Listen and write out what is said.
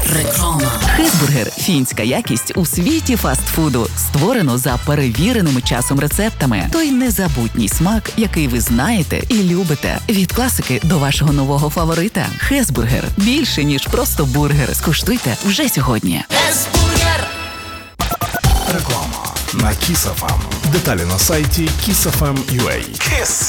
Реклама. Хезбургер – фінська якість у світі фастфуду. Створено за перевіреними часом рецептами. Той незабутній смак, який ви знаєте і любите. Від класики до вашого нового фаворита. Хезбургер – більше, ніж просто бургер. Скуштуйте вже сьогодні. Хезбургер. Реклама на Kiss FM. Деталі на сайті kissfm.ua. Kiss.